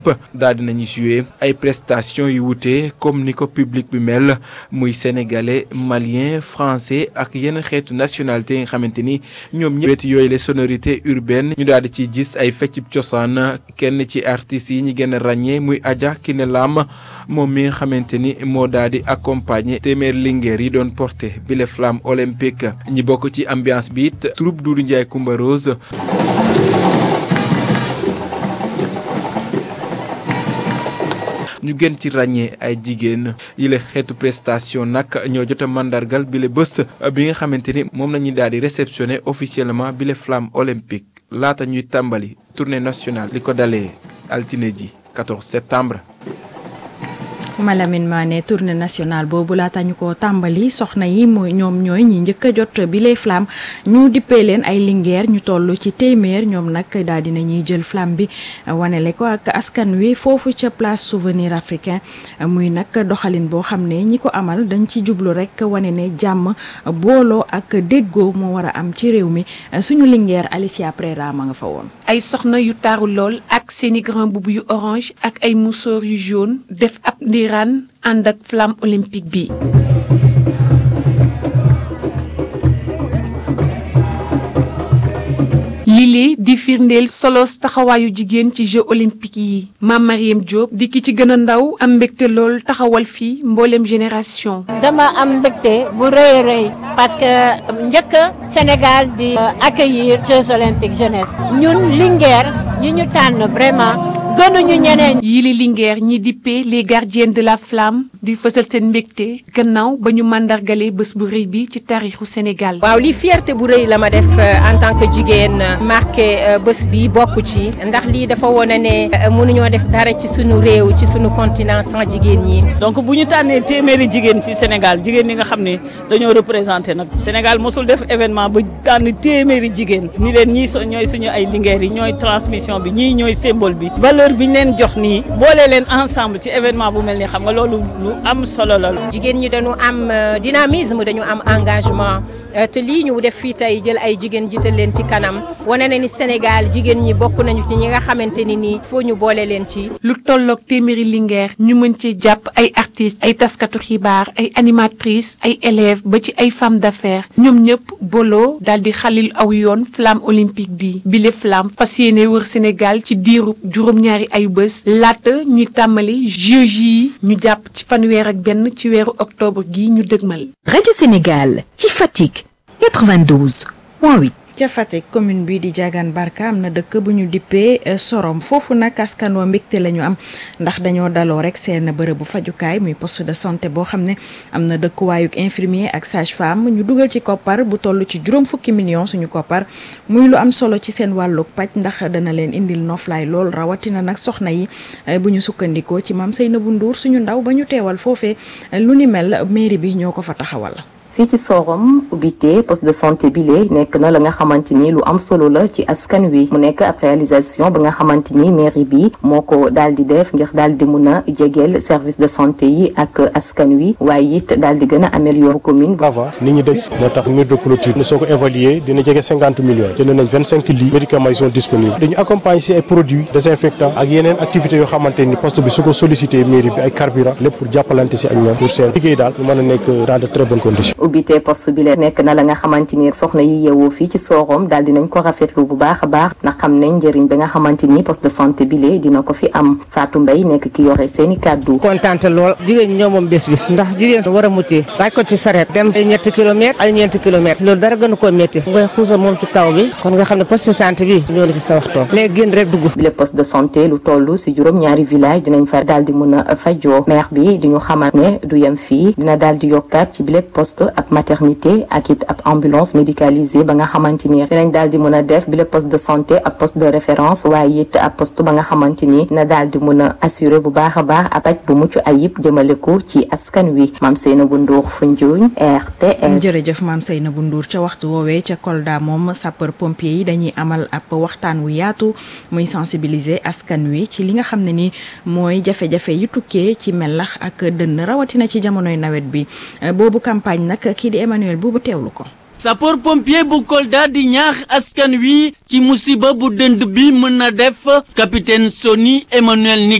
daal dinañu joué ay prestations yu wute comme ni ko public bi mel muy sénégalais malien français ak yenn xeetu nationalité yi nga xamante ni ñoom ñëpp yooyu les sonorités urbaines ñu daal di ci gis ay feccub cosaan kenn ci artistes yi ñu gën a ràññee muy Adja Kiné Lam moom mi nga xamante ni moo daal di accompagner téeméer lingeer yi doon porté bile flamme olympique ñi bokk ci ambiance bi it troupe Doudou Ndiaye Coumba Rose ñu gën ci ràññee ay jigéen yile xeetu prestation nag ñoo jot a mandargal bile bés bi nga xamante ni moom la ñuy daal di réceptionné officiellement bile flamme olympique laata ñuy tàmbali tournée nationale li ko dalee altine ji 14 septembre. Malamine Mané tournée nationale boobu laata ñu ko tàmbali soxna yi mooy ñoom ñooy ñi njëkk a jot bi les flammes ñu dippee leen ay lingeer ñu toll ci téeméer ñoom nag daal dina ñuy jël flamme bi wanele ko ak askan wi foofu ca place souvenir africain muy nag doxalin boo xam ne ñi ko amal dañ ci jublu rek wane ne jàmm booloo ak déggoo moo war a am ci réew mi suñu lingeer Alicia Prera ma nga fa woon. ay soxna yu taaru lool ak seeni grand boubou yu orange ak ay musoor yu jaune def ab ndiiraan ànd ak flamme olympique bi. lii di firndeel solos taxawaayu jigéen ci jeux olympiques yi Mame Mariam Diop di ki ci gën a ndaw am mbégte lool taxawal fii mbooleem génération. dama am mbégte bu rëy a rëy parce que njëkk Sénégal di accueillir Jeux olympiques jeunesse ñun Linguère ñi ñu tànn vraiment gënuñu ñeneen. yii Linguère ñi dippee les gardiennes de la flamme di fësal seen mbégte gannaaw ba ñu màndargalee bés bu rëy bi ci taarixu Sénégal. waaw li fierté bu rëy la ma def en tant que jigéen marqué bés bi bokk ci ndax lii dafa wone ne mënuñoo def dara ci sunu réew ci sunu continent sans jigéen ñi. donc bu ñu tànnee téeméeri jigéen ci Sénégal jigéen ñi nga xam ne dañoo représenté nag Sénégal mosul def événement ba tànn téeméeri jigéen ni leen ñii ñooy suñu ay Linguère yi ñooy transmission bi ñii ñooy symbole bi. valeur bi ñu leen jox nii boole leen ensemble ci événement bu mel ni xam nga loolu lu am solo la. jigéen ñi dañu am dynamisme dañu am engagement te lii ñu def fii tey jël ay jigéen jiital leen ci kanam wane na ni Sénégal jigéen ñi bokk nañu ci ñi nga xamante ni nii foo ñu boole leen ci. lu tolloog téeméeri Linguère ñu mën ci jàpp ay artistes ay taskatu xibaar ay animatrices ay élèves ba ci ay femmes d'affaires ñoom ñëpp booloo daal di xalil aw yoon flamme olympique bi bile flamme fas yéene wër Sénégal ci diiru juróom-ñaari ayu bés laata ñuy tàmbali Jeux yi ñu jàpp ci fanweer ak benn ci weeru octobre gi ñu dëgmal. rajo Sénégal ci Fatick 92.8. ca Fatick commune bi di Diagane Barka am na dëkk bu ñu dippee Sorom foofu nag askan wa mbégte la ñu am ndax dañoo daloo rek seen bërëbu fajukaay muy poste de santé boo xam ne am na dëkkuwaayug infirmier ak sage-femme ñu dugal ci koppar bu toll ci juróom fukki millions suñu koppar muy lu am solo ci seen wàllug paj ndax dana leen indil noflaay lool rawatina nag soxna yi bu ñu sukkandikoo ci Mame Seynabou Ndour suñu ndaw ba ñu teewal foofee lu ni mel mairie bi ñoo ko fa taxawal. fii ci Sorom ubbite poste de santé bile nekk na la nga xamante ni lu am solo la ci askan wi mu nekk ab réalisation ba nga xamante ni mairie bi moo ko daal di def ngir daal di mun a jegeel service de santé yi ak askan wi waaye it daal di gën a améliorer commune. avant nit ñi dëkk moo tax mur de clôture ne soo ko évaluer dina jege 50 millions jënd nañ 25 lits médicaments yi sont disponibles dañu accompagner si ay produits désinfectants ak yeneen activités yoo xamante ni poste bi su ko sollicité mairie bi ay carburant lépp pour jàppalante si ak ñoom pour seen liggéey daal mën a nekk dans de très bonnes conditions. ubbite poste bi la nekk na la nga xamante ni soxna yi yeewoo fii ci Sorom daal dinañ ko rafetlu bu baax a baax ndax xam nañ njëriñ ba nga xamante ni poste de santé bi la dina ko fi am Fatou Mbaye nekk ki yore seeni kàddu. kontaante lool jigéen ñi ñoo moom bés bi ndax jigéen war a muccee daaj ko ci sareet dem ay ñetti kilomètres ay ñeenti kilomètres loolu dara gënu koo métti ngay xuusa moom ci taw bi kon nga xam ne poste de santé bi ñoo la ci sa waxtoon léegi génn rek dugg bi le poste de santé lu toll si juróom-ñaari village dinañ fa daal di mën a fajoo maire bi di ñu xamal ne du yem fii dina daal di yokkaat ci bi le poste ab maternité ak it ab ambulance médicalisée ba nga xamante ni dinañ daal di mën a def bi le poste de santé ab poste de référence waaye it ab poste ba nga xamante ni dina daal di mën a assurer bu baax a baax ab paj bu mucc ayib jëmale ko ci askan wi Mame Seynabou Ndour Foundiougne RTS. jërëjëf Mame Seynabou Ndour ca waxtu woowee ca Kolda moom sapeur pompier yi dañuy amal ab waxtaan wu yaatu muy sensibiliser askan wi ci li nga xam ne ni mooy jafe-jafe yu tukkee ci melax ak dënn rawatina ci jamonoy nawet bi boobu campagne nag kii di Emmanuel Bouba teewlu ko. sapeur pompier bu Kolda di ñaax askan wi ci musiba bu dënd bi mën na def capitaine Soni Emmanuel